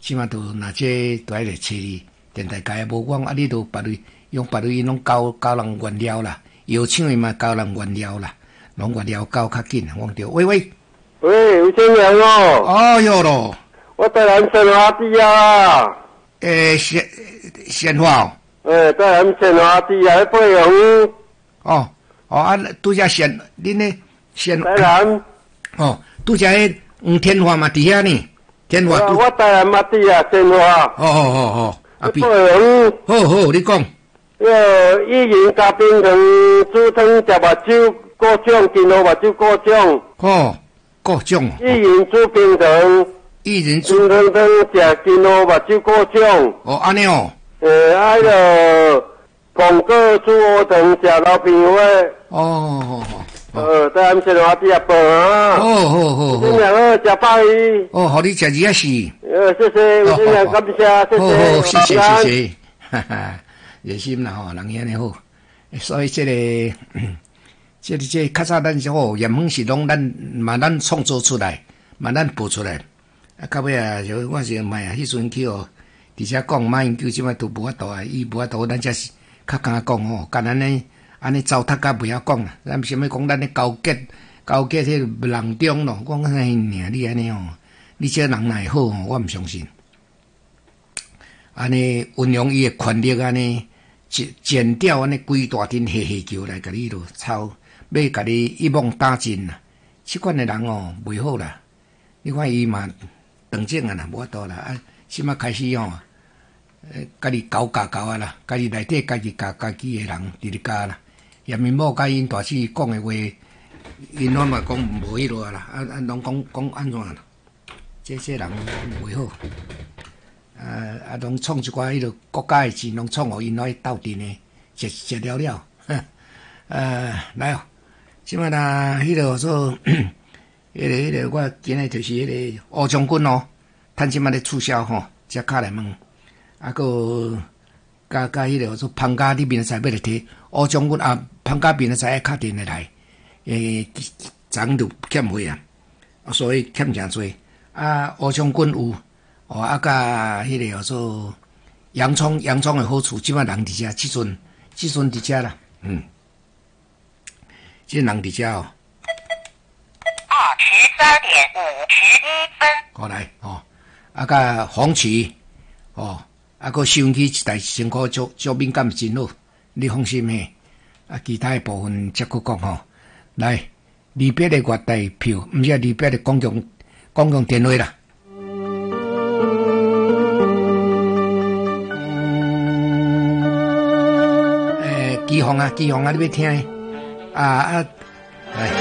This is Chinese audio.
起码都那这都爱来找你，电台界无讲啊，你都别类用别类拢教人原料啦，药厂嘛教人原料啦，拢原料教较紧，我着喂， 有钱人哦。 哦哟咯， 我台南新华地啊。 鲜花台南新华地啊，培养。 啊，拄则鲜，恁呢鲜台南。 拄则迄天花嘛伫遐呢，天花。 我台南嘛地啊，鲜花。 好，啊培养。 好，你讲。 薏仁加冰糖煮汤食目睭各种，金湖目睭各种。 各种。 薏仁煮冰糖。 薏仁煮汤食金湖目睭各种。 安尼哦。 迄个广告煮乌糖食老平花。台南新华地啊饭啊。好。新娘好，食饱伊。 互你食2死。 谢谢，新娘感谢， 谢谢，哈哈，热心啦吼，人安尼好。所以这较早咱是好，盐粉是拢咱创造出来，咱播出来。啊，到尾啊，就我是卖啊，迄阵去哦，而且讲马英九即摆都无法度啊，伊无法度，咱才是较敢讲吼，干安尼糟蹋甲袂晓讲啦。咱想要讲咱咧交结迄人中咯，讲安尼尔，你安尼吼，你这人哪会好吼？我毋相信。安尼运用伊诶权力安尼剪掉安尼规大阵黑球来甲你落操，要甲你一网打尽啦。即款诶人哦，袂好啦。你看伊嘛长正啊啦，无法度啦。啊，即马开始吼，家己搞啊啦，家己内底家己家己诶人伫咧教啦。叶面某甲因大姊讲诶话，因拢嘛讲无迄落啦。啊，拢讲安怎啦？这人袂好。拢创一寡迄个国家诶钱，拢创互因来斗阵诶，食了。来哦，即摆啦，迄个说，迄个我今日就是迄个吴将军哦，趁即摆咧促销吼，才敲来问，啊个加迄个说芳家你明仔载要来摕吴将军啊，芳家明仔载敲电来，昨就欠货啊，所以欠诚多啊，吴将军有。啊，甲迄个做洋葱诶好处，即摆人伫遮，即阵伫遮啦，即人伫遮哦。23:51。过来啊，甲红旗啊，个收音机一台身躯足敏感真好，你放心嘿。啊，其他诶部分则佫讲吼，来离别诶月台票，毋是离别诶公共电话啦。机房啊，你要听啊，来。